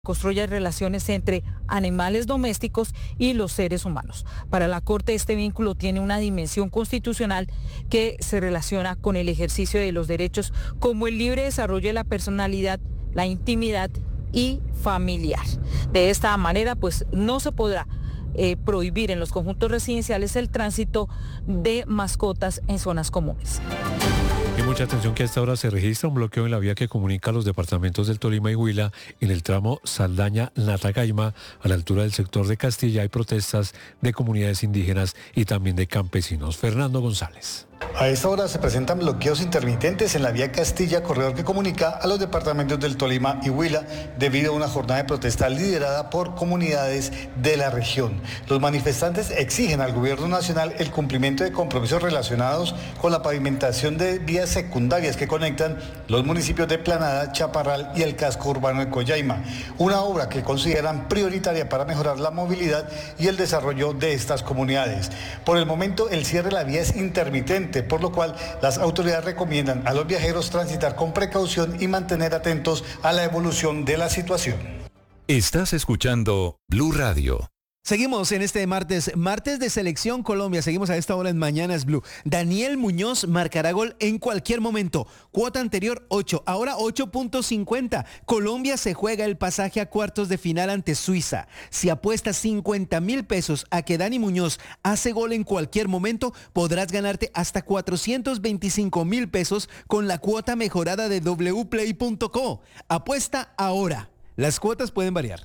construya relaciones entre animales domésticos y los seres humanos. Para la Corte, este vínculo tiene una dimensión constitucional que se relaciona con el ejercicio de los derechos como el libre desarrollo de la personalidad, la intimidad y familiar. De esta manera, pues no se podrá prohibir en los conjuntos residenciales el tránsito de mascotas en zonas comunes. Y mucha atención que a esta hora se registra un bloqueo en la vía que comunica los departamentos del Tolima y Huila en el tramo Saldaña-Natagaima a la altura del sector de Castilla. Hay protestas de comunidades indígenas y también de campesinos. Fernando González. A esta hora se presentan bloqueos intermitentes en la vía Castilla, corredor que comunica a los departamentos del Tolima y Huila debido a una jornada de protesta liderada por comunidades de la región. Los manifestantes exigen al gobierno nacional el cumplimiento de compromisos relacionados con la pavimentación de vías secundarias que conectan los municipios de Planada, Chaparral y el casco urbano de Collaima, una obra que consideran prioritaria para mejorar la movilidad y el desarrollo de estas comunidades. Por el momento, el cierre de la vía es intermitente, por lo cual las autoridades recomiendan a los viajeros transitar con precaución y mantener atentos a la evolución de la situación. Estás escuchando Blue Radio. Seguimos en este martes de Selección Colombia. Seguimos a esta hora en Mañanas Blue. Daniel Muñoz marcará gol en cualquier momento. Cuota anterior 8, ahora 8.50. Colombia se juega el pasaje a cuartos de final ante Suiza. Si apuestas 50,000 pesos a que Dani Muñoz hace gol en cualquier momento, podrás ganarte hasta 425,000 pesos con la cuota mejorada de wplay.co. Apuesta ahora. Las cuotas pueden variar.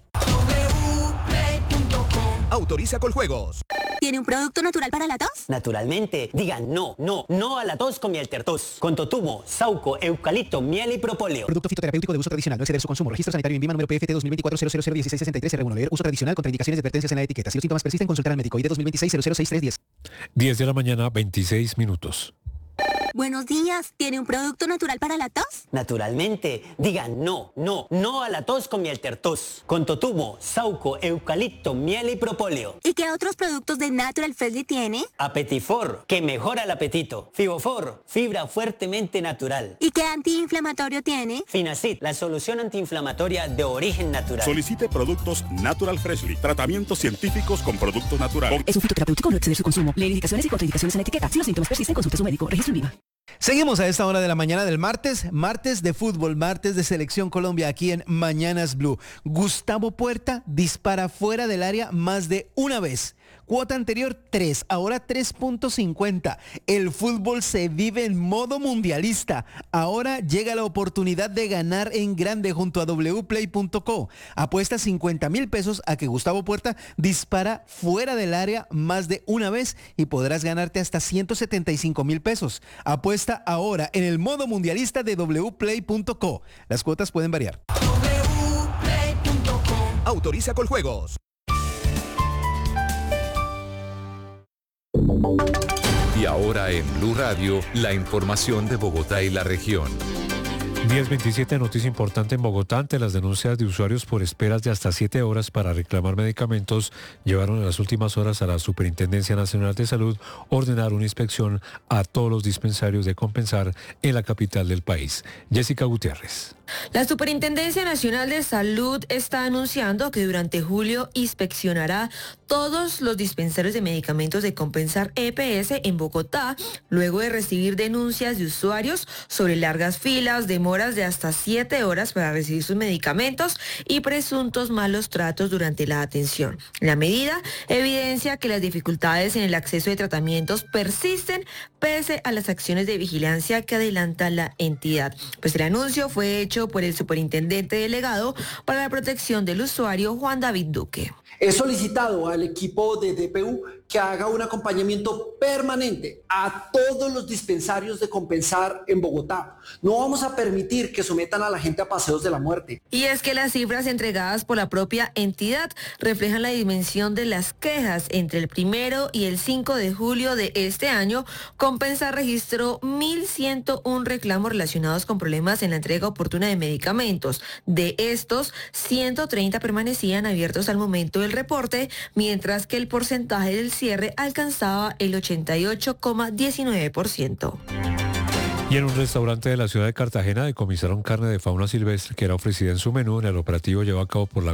Autoriza Coljuegos. ¿Tiene un producto natural para la tos? Naturalmente. Digan no a la tos con miel tertos. Con totumo, sauco, eucalipto, miel y propóleo. Producto fitoterapéutico de uso tradicional. No exceder su consumo. Registro sanitario INVIMA número PFT 2024-00001663 R1. Leer uso tradicional. Contraindicaciones y advertencias en la etiqueta. Si los síntomas persisten, consultar al médico. ID 2026-006310. 10 de la mañana, 26 minutos. Buenos días. ¿Tiene un producto natural para la tos? Naturalmente. Digan no a la tos con miel tertos. Con totumo, sauco, eucalipto, miel y propóleo. ¿Y qué otros productos de Natural Freshly tiene? Apetifor, que mejora el apetito. Fibofor, fibra fuertemente natural. ¿Y qué antiinflamatorio tiene? Finacid, la solución antiinflamatoria de origen natural. Solicite productos Natural Freshly. Tratamientos científicos con productos naturales. Es un fitoterapéutico, no exceder su consumo. Leer indicaciones y contraindicaciones en la etiqueta. Si los síntomas persisten, consulte a su médico. Registro INVIMA. Seguimos a esta hora de la mañana del martes de fútbol, martes de Selección Colombia aquí en Mañanas Blue. Gustavo Puerta dispara fuera del área más de una vez. Cuota anterior 3, ahora 3.50. El fútbol se vive en modo mundialista. Ahora llega la oportunidad de ganar en grande junto a wplay.co. Apuesta 50,000 pesos a que Gustavo Puerta dispara fuera del área más de una vez y podrás ganarte hasta 175,000 pesos. Apuesta ahora en el modo mundialista de wplay.co. Las cuotas pueden variar. Autoriza Coljuegos. Y ahora en Blue Radio, la información de Bogotá y la región. 10:27, noticia importante en Bogotá. Ante las denuncias de usuarios por esperas de hasta 7 horas para reclamar medicamentos, llevaron en las últimas horas a la Superintendencia Nacional de Salud ordenar una inspección a todos los dispensarios de Compensar en la capital del país. Jessica Gutiérrez. La Superintendencia Nacional de Salud está anunciando que durante julio inspeccionará todos los dispensarios de medicamentos de Compensar EPS en Bogotá, luego de recibir denuncias de usuarios sobre largas filas, demoras de hasta 7 horas para recibir sus medicamentos y presuntos malos tratos durante la atención. La medida evidencia que las dificultades en el acceso de tratamientos persisten pese a las acciones de vigilancia que adelanta la entidad. Pues el anuncio fue hecho por el superintendente delegado para la protección del usuario, Juan David Duque. He solicitado al equipo de DPU que haga un acompañamiento permanente a todos los dispensarios de Compensar en Bogotá. No vamos a permitir que sometan a la gente a paseos de la muerte. Y es que las cifras entregadas por la propia entidad reflejan la dimensión de las quejas. Entre el 1 y el 5 de julio de este año, Compensar registró 1.101 reclamos relacionados con problemas en la entrega oportuna de medicamentos. De estos, 130 permanecían abiertos al momento del reporte, mientras que el porcentaje del cierre alcanzaba el 88,19%. Y en un restaurante de la ciudad de Cartagena decomisaron carne de fauna silvestre que era ofrecida en su menú. En el operativo llevado a cabo por la